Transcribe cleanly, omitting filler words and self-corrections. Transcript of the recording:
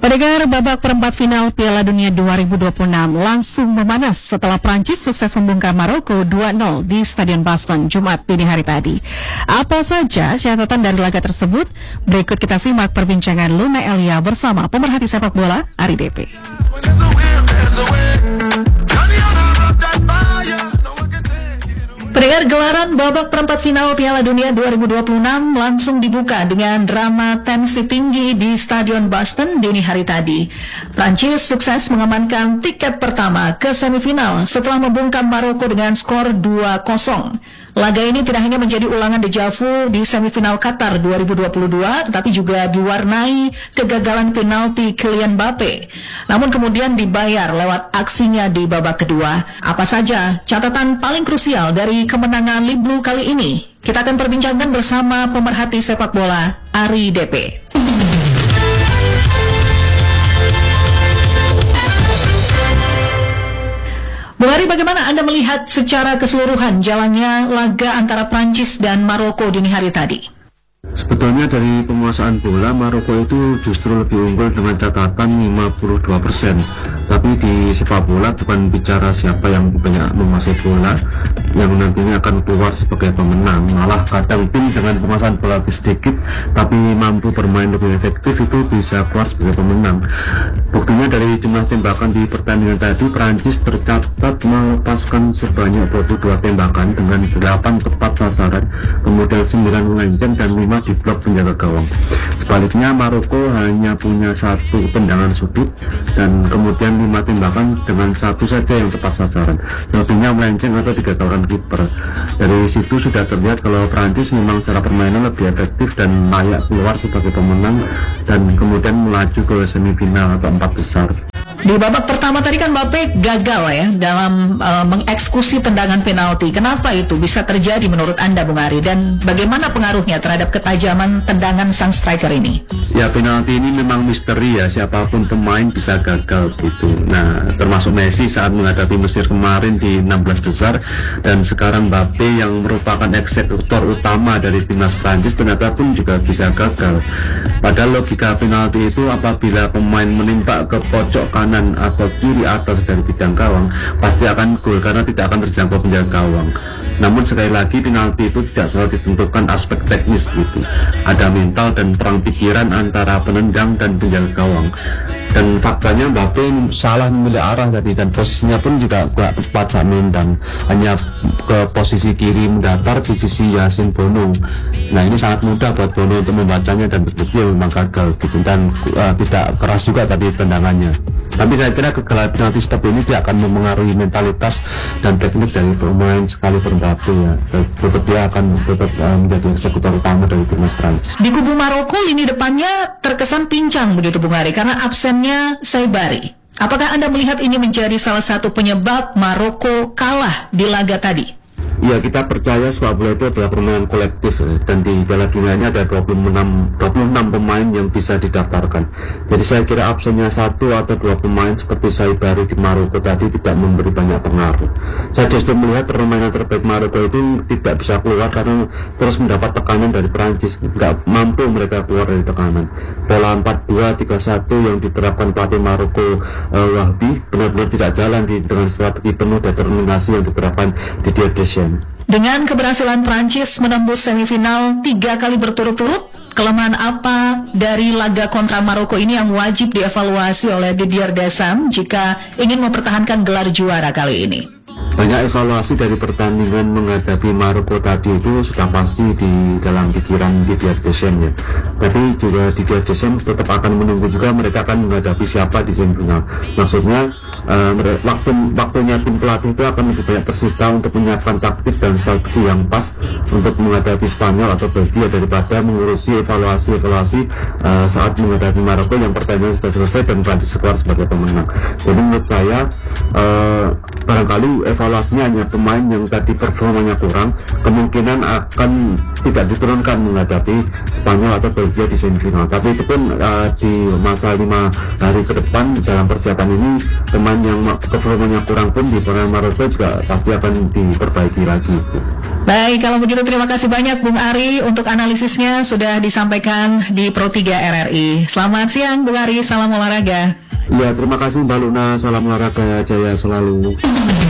Pendengar, babak perempat final Piala Dunia 2026 langsung memanas setelah Prancis sukses membungkam Maroko 2-0 di Stadion Boston Jumat dini hari tadi. Apa saja catatan dari laga tersebut? Berikut kita simak perbincangan Luna Elia bersama pemerhati sepak bola Ari DP. Pendengar, gelaran babak perempat final Piala Dunia 2026 langsung dibuka dengan drama tensi tinggi di Stadion Boston dini hari tadi. Prancis sukses mengamankan tiket pertama ke semifinal setelah membungkam Maroko dengan skor 2-0. Laga ini tidak hanya menjadi ulangan deja vu di semifinal Qatar 2022, tetapi juga diwarnai kegagalan penalti Kylian Mbappe. Namun kemudian dibayar lewat aksinya di babak kedua. Apa saja catatan paling krusial dari kemenangan Light Blue kali ini? Kita akan perbincangkan bersama pemerhati sepak bola Ari DP. Bung Ari, bagaimana Anda melihat secara keseluruhan jalannya laga antara Prancis dan Maroko dini hari tadi? Sebetulnya dari penguasaan bola, Maroko itu justru lebih unggul dengan catatan 52%. Tapi di sepak bola bukan bicara siapa yang banyak menguasai bola yang nantinya akan keluar sebagai pemenang. Malah kadang tim dengan penguasaan bola lebih sedikit tapi mampu bermain lebih efektif itu bisa keluar sebagai pemenang. Buktinya dari jumlah tembakan di pertandingan tadi, Prancis tercatat melepaskan sebanyak 22 tembakan dengan 8 tepat sasaran, kemudian 9 melenceng dan 5 di blok penjaga gawang. Sebaliknya Maroko hanya punya 1 tendangan sudut dan kemudian 5 tembakan dengan 1 saja yang tepat sasaran, selebihnya melenceng atau digagaulkan kiper. Dari situ sudah terlihat kalau Prancis memang cara permainan lebih efektif dan layak keluar sebagai pemenang dan kemudian melaju ke semifinal atau 4 besar. Di babak pertama tadi kan Mbappe gagal ya dalam mengeksekusi tendangan penalti. Kenapa itu bisa terjadi menurut Anda, Bung Ari? Dan bagaimana pengaruhnya terhadap ketajaman tendangan sang striker ini? Ya, penalti ini memang misteri ya, siapapun pemain bisa gagal gitu. Nah, termasuk Messi saat menghadapi Mesir kemarin di 16 besar, dan sekarang Mbappe yang merupakan eksekutor utama dari timnas Prancis ternyata pun juga bisa gagal. Padahal logika penalti itu apabila pemain menimpa ke pojok kanan atau kiri atas dari bidang gawang pasti akan gol karena tidak akan terjangkau penjaga gawang. Namun sekali lagi penalti itu tidak selalu ditentukan aspek teknis gitu. Ada mental dan perang pikiran antara penendang dan penjaga gawang. Dan faktanya Mbappe salah memilih arah tadi dan posisinya pun juga gak tepat saat menendang. Hanya ke posisi kiri mendatar di sisi Yasin Bono. Nah, ini sangat mudah buat Bono untuk membacanya dan terbukti memang gagal gitu, dan tidak keras juga tadi tendangannya. Tapi saya kira kegagalan penalti seperti ini tidak akan memengaruhi mentalitas dan teknik dari pemain sekali Mbappe ya. Tetap dia akan menjadi eksekutor utama dari timnas Prancis. Di kubu Maroko lini depannya terkesan pincang begitu, Bung Ari, karena absennya Saibari. Apakah Anda melihat ini menjadi salah satu penyebab Maroko kalah di laga tadi? Ya, kita percaya sepak bola itu adalah permainan kolektif ya, dan di Piala Dunia ini ada 26 pemain yang bisa didaftarkan. Jadi saya kira absennya 1 atau 2 pemain seperti Saibari di Maroko tadi tidak memberi banyak pengaruh. Saya justru melihat permainan terbaik Maroko itu tidak bisa keluar karena terus mendapat tekanan dari Prancis. Nggak mampu mereka keluar dari tekanan. Pola 4-2-3-1 yang diterapkan pelatih Maroko Wahbi benar-benar tidak jalan dengan strategi penuh determinasi yang diterapkan di Didier Deschamps. Dengan keberhasilan Prancis menembus semifinal 3 kali berturut-turut, kelemahan apa dari laga kontra Maroko ini yang wajib dievaluasi oleh Didier Deschamps jika ingin mempertahankan gelar juara kali ini? Banyak evaluasi dari pertandingan menghadapi Maroko tadi itu sudah pasti di dalam pikiran Didier Deschamps ya. Tapi juga Didier Deschamps tetap akan menunggu juga mereka akan menghadapi siapa di semifinal. Maksudnya waktunya tim pelatih itu akan lebih banyak tersita untuk menyiapkan taktik dan strategi yang pas untuk menghadapi Spanyol atau Belgia daripada mengurusi evaluasi saat menghadapi Maroko yang pertandingan sudah selesai dan Prancis keluar sebagai pemenang. Jadi menurut saya barangkali evaluasi evaluasinya hanya pemain yang tadi performanya kurang, kemungkinan akan tidak diturunkan menghadapi Spanyol atau Belgia di semifinal. Tapi itu pun di masa 5 hari ke depan dalam persiapan ini, pemain yang performanya kurang pun di Piala Maroke juga pasti akan diperbaiki lagi. Baik, kalau begitu terima kasih banyak Bung Ari untuk analisisnya sudah disampaikan di Pro 3 RRI. Selamat siang Bung Ari, salam olahraga. Ya, terima kasih Mbak Luna, salam olahraga, jaya selalu.